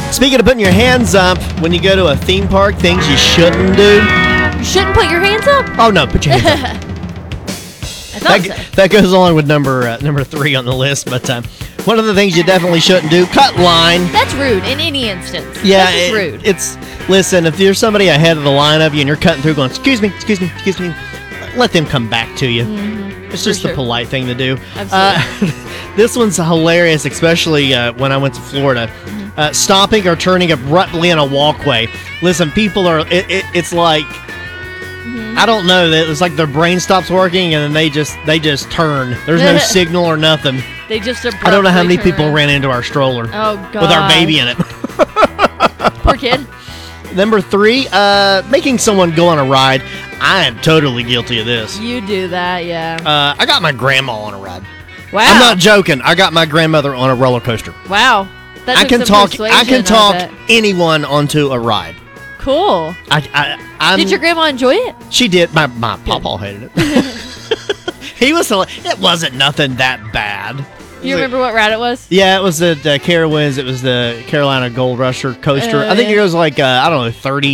Speaking of putting your hands up when you go to a theme park, things you shouldn't do. You shouldn't put your hands up? Oh, no, put your hands up. I thought so. That goes along with number 3 on the list. But one of the things you definitely shouldn't do, cut line. That's rude in any instance. Yeah, That's rude. Listen, if there's somebody ahead of the line of you and you're cutting through going, excuse me, let them come back to you. Mm-hmm. It's just the polite thing to do. Absolutely. This one's hilarious, especially when I went to Florida. Mm-hmm. Stopping or turning abruptly in a walkway. Listen, people are, it's like, I don't know, it's like their brain stops working and then they just turn. There's no signal or nothing. They just I don't know how many people ran into our stroller with our baby in it. Poor kid. Number 3, making someone go on a ride. I am totally guilty of this. You do that, yeah. I got my grandma on a ride. Wow. I'm not joking. I got my grandmother on a roller coaster. Wow. That I took can some talk. I can persuasion, talk anyone onto a ride. Cool. Did your grandma enjoy it? She did. My pawpaw hated it. He was. It wasn't nothing that bad. You remember what ride it was? Yeah, it was the Carowinds. It was the Carolina Gold Rusher coaster. I think it goes like I don't know,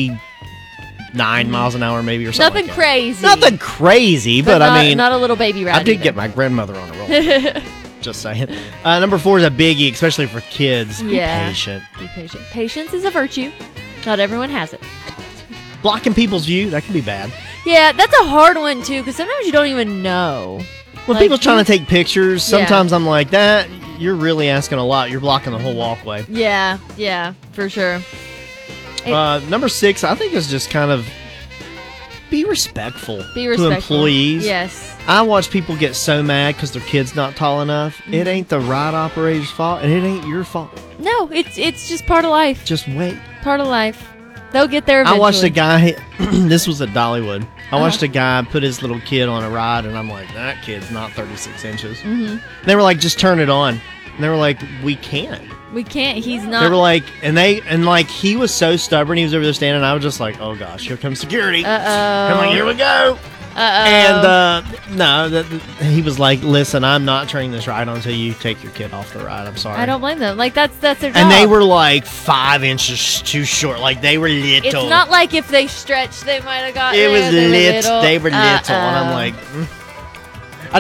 39 miles an hour maybe or something. Nothing crazy. Nothing crazy, but not, I mean, not a little baby ride. I did either. get my grandmother on a roller. Just saying. Number 4 is a biggie, especially for kids. Yeah. Be patient. Be patient. Patience is a virtue. Not everyone has it. Blocking people's view, that can be bad. Yeah, that's a hard one too, because sometimes you don't even know. When people's trying to take pictures, sometimes I'm like, that, you're really asking a lot. You're blocking the whole walkway. Yeah, for sure. Number 6, I think, is just kind of be respectful to employees. Yes. I watch people get so mad because their kid's not tall enough. Mm-hmm. It ain't the ride operator's fault, and it ain't your fault. No, it's just part of life. Just wait. Part of life. They'll get there eventually. I watched a guy, this was at Dollywood. I watched a guy put his little kid on a ride, and I'm like, that kid's not 36 inches. Mm-hmm. They were like, just turn it on. And they were like, we can't. We can't. He's not. They were like, and he was so stubborn. He was over there standing. I was just like, oh gosh, here comes security. I'm like, here we go. And he was like, listen, I'm not turning this ride until you take your kid off the ride. I'm sorry. I don't blame them. Like that's their job. And they were like 5 inches too short. Like they were little. It's not like if they stretched, they might have got. It was little. They were little, and I'm like.